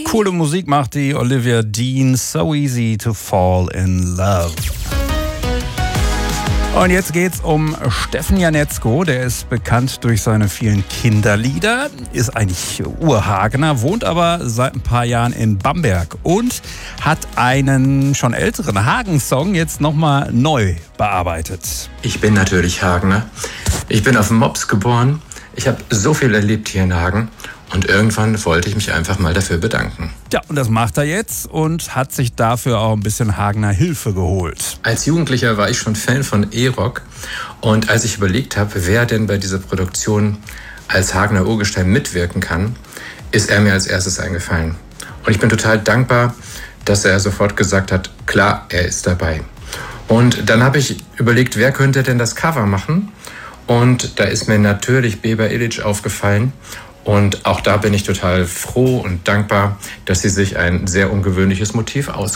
Coole Musik macht die Olivia Dean, So Easy to Fall in Love. Und jetzt geht's um Steffen Janetzko. Der ist bekannt durch seine vielen Kinderlieder, ist eigentlich Urhagener, wohnt aber seit ein paar Jahren in Bamberg und hat einen schon älteren Hagen-Song jetzt nochmal neu bearbeitet. Ich bin natürlich Hagener. Ich bin auf dem Mops geboren. Ich habe so viel erlebt hier in Hagen. Und irgendwann wollte ich mich einfach mal dafür bedanken. Ja, und das macht er jetzt und hat sich dafür auch ein bisschen Hagener Hilfe geholt. Als Jugendlicher war ich schon Fan von E-Rock. Und als ich überlegt habe, wer denn bei dieser Produktion als Hagener Urgestein mitwirken kann, ist er mir als erstes eingefallen. Und ich bin total dankbar, dass er sofort gesagt hat, klar, er ist dabei. Und dann habe ich überlegt, wer könnte denn das Cover machen? Und da ist mir natürlich Beba Illich aufgefallen. Und auch da bin ich total froh und dankbar, dass sie sich ein sehr ungewöhnliches Motiv ausgesucht hat.